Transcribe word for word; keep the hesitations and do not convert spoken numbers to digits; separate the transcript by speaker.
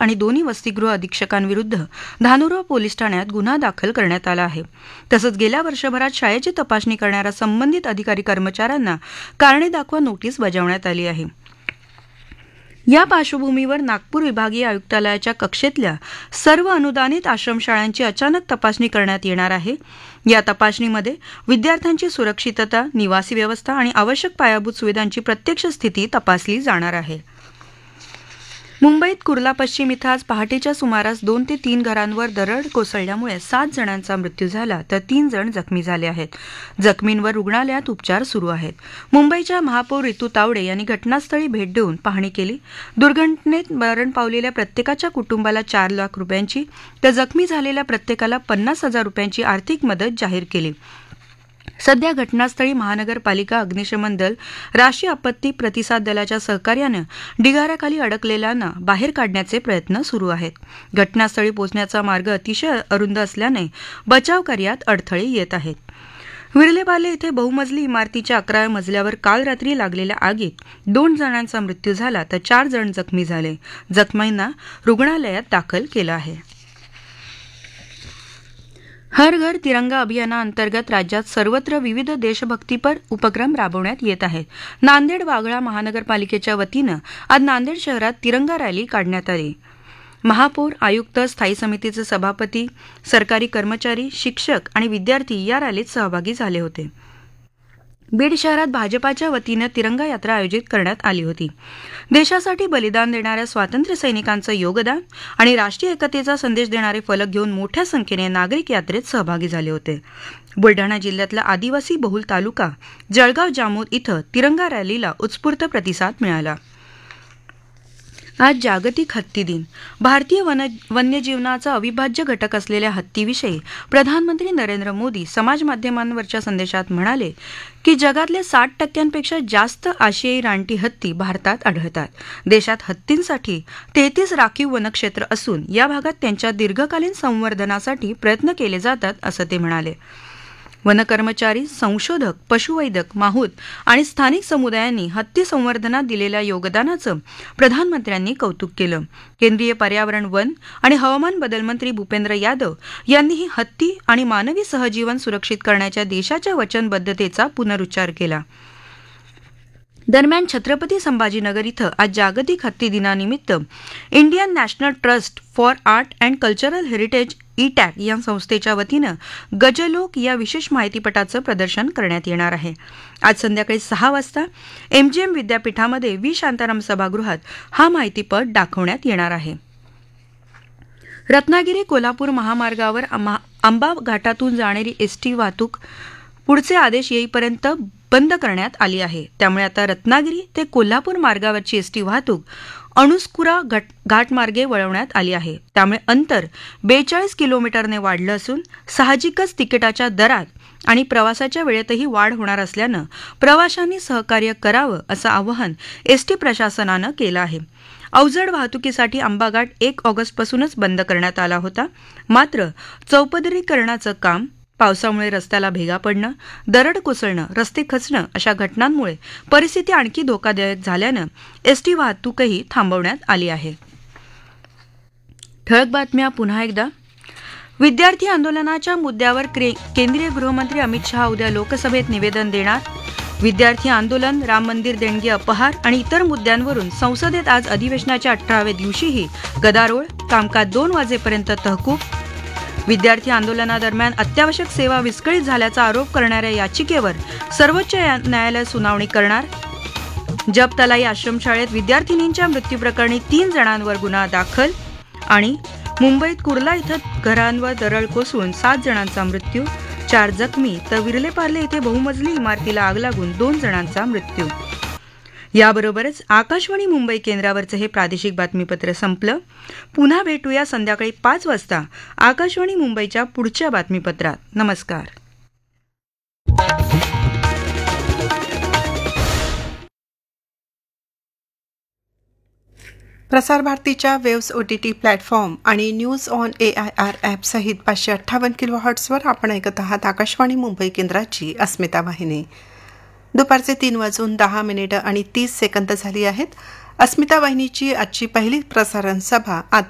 Speaker 1: आणि दोन्ही वसतिगृह अधीक्षकांविरुद्ध धानुराव पोलीस ठाण्यात गुन्हा दाखल करण्यात आला आहे. तसंच गेल्या वर्षभरात शाळेची तपासणी करणाऱ्या संबंधित अधिकारी कर्मचाऱ्यांना कारणे दाखवा नोटीस बजावण्यात आली आहे. या पार्श्वभूमीवर नागपूर विभागीय आयुक्तालयाच्या कक्षेतल्या सर्व अनुदानित आश्रमशाळांची अचानक तपासणी करण्यात येणार आहे. या तपासणीमध्ये विद्यार्थ्यांची सुरक्षितता, निवासी व्यवस्था आणि आवश्यक पायाभूत सुविधांची प्रत्यक्ष स्थिती तपासली जाणार आहे. मुंबईत कुर्ला पश्चिम इथं आज पहाटेच्या सुमारास दोन ते तीन घरांवर दरड कोसळल्यामुळे सात जणांचा मृत्यू झाला तर तीन जण जखमी झाले आहेत. जखमींवर रुग्णालयात उपचार सुरू आहेत. मुंबईच्या महापौर रितू तावडे यांनी घटनास्थळी भेट देऊन पाहणी केली. दुर्घटनेत मरण पावलेल्या प्रत्येकाच्या कुटुंबाला चार लाख रुपयांची तर जखमी झालेल्या प्रत्येकाला पन्नास हजार रुपयांची आर्थिक मदत जाहीर केली. सध्या घटनास्थळी महानगरपालिका, अग्निशमन दल, राष्ट्रीय आपत्ती प्रतिसाद दलाच्या सहकार्यानं ढिगाऱ्याखाली अडकलेल्यांना बाहेर काढण्याचे प्रयत्न सुरू आहेत. घटनास्थळी पोहोचण्याचा मार्ग अतिशय अरुंद असल्याने बचाव कार्यात अडथळे येत आहेत. विरलेपार्ले इथे बहुमजली इमारतीच्या अकराव्या मजल्यावर काल रात्री लागलेल्या आगीत दोन जणांचा मृत्यू झाला तर चार जण जखमी झाले. जखमींना रुग्णालयात दाखल केलं आहे. हर घर तिरंगा अभियानाअंतर्गत राज्यात सर्वत्र विविध देशभक्तीपर उपक्रम राबवण्यात येत आहेत. नांदेड वाघळा महानगरपालिकेच्या वतीनं आज नांदेड शहरात तिरंगा रॅली काढण्यात आली. महापौर, आयुक्त, स्थायी समितीचे सभापती, सरकारी कर्मचारी, शिक्षक आणि विद्यार्थी या रॅलीत सहभागी झाले होते. बीड शहरात भाजपाच्या वतीनं तिरंगा यात्रा आयोजित करण्यात आली होती. देशासाठी बलिदान देणाऱ्या स्वातंत्र्य सैनिकांचं योगदान आणि राष्ट्रीय एकतेचा संदेश देणारे फलक घेऊन मोठ्या संख्येने नागरिक यात्रेत सहभागी झाले होते. बुलढाणा जिल्ह्यातला आदिवासी बहुल तालुका जळगाव जामोद इथं तिरंगा रॅलीला उत्स्फूर्त प्रतिसाद मिळाला. आज जागतिक हत्ती दिन. भारतीय वन वन्यजीवनाचा अविभाज्य घटक असलेल्या हत्तीविषयी प्रधानमंत्री नरेंद्र मोदी समाजमाध्यमांवरच्या संदेशात म्हणाले की जगातले साठ टक्क्यांपेक्षा जास्त आशियाई रानटी हत्ती भारतात आढळतात. देशात हत्तींसाठी तेहतीस राखीव वनक्षेत्र असून या भागात त्यांच्या दीर्घकालीन संवर्धनासाठी प्रयत्न केले जातात असं ते म्हणाले. वनकर्मचारी, संशोधक, पशुवैद्यक, माहूत आणि स्थानिक समुदायांनी हत्ती संवर्धनात दिलेल्या योगदानाचं प्रधानमंत्र्यांनी कौतुक केलं. केंद्रीय पर्यावरण, वन आणि हवामान बदल मंत्री भूपेंद्र यादव यांनीही हत्ती आणि मानवी सहजीवन सुरक्षित करण्याच्या देशाच्या वचनबद्धतेचा पुनरुच्चार केला. दरम्यान छत्रपती संभाजीनगर इथं आज जागतिक हत्ती दिनानिमित्त Indian national trust for art and cultural heritage E tag या संस्थेच्या वतीनं गजलोक या विशेष माहितीपटाचं प्रदर्शन करण्यात येणार आहे. आज संध्याकाळी सहा वाजता एमजीएम विद्यापीठामध्ये व्ही शांताराम सभागृहात हा माहितीपट दाखवण्यात येणार आहे. रत्नागिरी कोल्हापूर महामार्गावर आंबा घाटातून जाणारी एसटी वाहतूक पुढचे आदेश येईपर्यंत बंद करण्यात आली आहे. त्यामुळे आता रत्नागिरी ते कोल्हापूर मार्गावरची एसटी वाहतूक अणुस्कुरा घाटमार्गे वळवण्यात आली आहे. त्यामुळे अंतर बेचाळीस किलोमीटरने वाढलं असून साहजिकच तिकिटाच्या दरात आणि प्रवासाच्या वेळेतही वाढ होणार असल्यानं प्रवाशांनी सहकार्य करावं असं आवाहन एसटी प्रशासनानं केलं आहे. अवजड वाहतुकीसाठी आंबाघाट एक ऑगस्टपासूनच बंद करण्यात आला होता. मात्र चौपदरीकरणाचं काम, पावसामुळे रस्त्याला भेगा पडणं, दरड कोसळणं, रस्ते खचणं अशा घटनांमुळे परिस्थिती आणखी धोकादायक झाल्यानं एसटी वाहतूकही थांबवण्यात आली आहे. ठळक बातम्या पुन्हा एकदा. विद्यार्थी आंदोलनाच्या मुद्द्यावर केंद्रीय गृहमंत्री अमित शहा उद्या लोकसभेत निवेदन देणार. विद्यार्थी आंदोलन, राम मंदिर देणगी अपहार आणि इतर मुद्द्यांवरून संसदेत आज अधिवेशनाच्या अठराव्या दिवशीही गदारोळ, कामकाज दोन वाजेपर्यंत तहकूब. विद्यार्थी आंदोलनादरम्यान अत्यावश्यक सेवा विस्कळीत झाल्याचा आरोप करणाऱ्या याचिकेवर सर्वोच्च न्यायालय सुनावणी करणार. जबतलाई आश्रमशाळेत विद्यार्थिनींच्या मृत्यूप्रकरणी तीन जणांवर गुन्हा दाखल. आणि मुंबईत कुर्ला इथं घरांवर दरड कोसळून सात जणांचा मृत्यू, चार जखमी तर विरलेपार्ले इथे बहुमजली इमारतीला आग लागून दोन जणांचा मृत्यू. याबरोबरच आकाशवाणी मुंबई केंद्रावरचं हे प्रादेशिक बातमीपत्र संपलं. पुन्हा भेटूया संध्याकाळी पाच वाजता आकाशवाणी मुंबईच्या पुढच्या बातमीपत्रात. नमस्कार.
Speaker 2: प्रसारभारतीच्या वेव्स ओटीटी प्लॅटफॉर्म आणि news on A I R app सहित पाचशे अठ्ठावन्न किलो हर्ट्सवर आपण ऐकत आहात आकाशवाणी मुंबई केंद्राची अस्मिता वाहिनी. दुपारचे तीन वाजून दहा मिनिटं आणि तीस सेकंद झाली आहेत. अस्मिता वाहिनीची आजची पहिली प्रसारण सभा आता